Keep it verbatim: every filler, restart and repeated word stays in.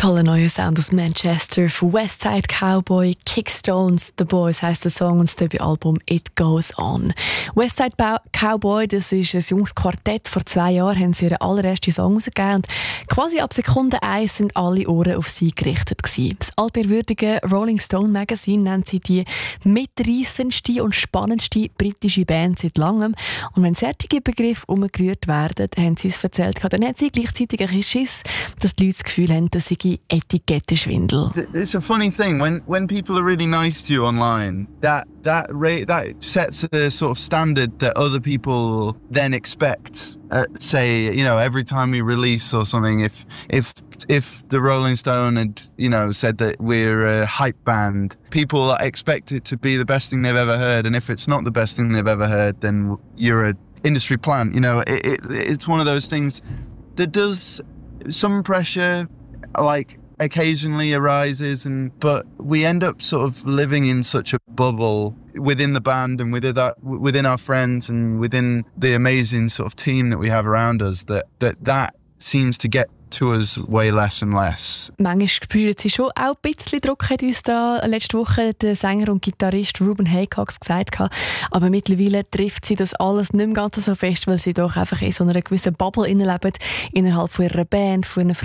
Toller neuer Sound aus Manchester von Westside Cowboy, Kickstones, The Boys heisst der Song und das Debütalbum It Goes On. Westside Cowboy, das ist ein junges Quartett. Vor zwei Jahren haben sie ihren allerersten Song rausgegeben und quasi ab Sekunde eins sind alle Ohren auf sie gerichtet gewesen. Das altehrwürdige Rolling Stone Magazine nennt sie die mitreissendste und spannendste britische Band seit langem. Und wenn solche Begriffe umgerührt werden, haben sie es erzählt, dann haben sie gleichzeitig ein bisschen Schiss, dass die Leute das Gefühl haben, dass sie Etikettenschwindel. It's a funny thing when when people are really nice to you online. That that rate that sets a sort of standard that other people then expect. Uh, say, you know, every time we release or something, if if if the Rolling Stone had, you know, said that we're a hype band, people expect it to be the best thing they've ever heard, and if it's not the best thing they've ever heard, then you're a industry plant. You know, it, it it's one of those things that does some pressure, like, occasionally arises, and but we end up sort of living in such a bubble within the band and within that within our friends and within the amazing sort of team that we have around us that that that seems to get to us way less and less. Manchmal spüren sie schon auch ein bisschen Druck, hat uns da letzte Woche der Sänger und Gitarrist Ruben Haycox gesagt. Aber mittlerweile trifft sie das alles nicht mehr ganz so fest, weil sie doch einfach in so einer gewissen Bubble leben, innerhalb von ihrer Band, von ihren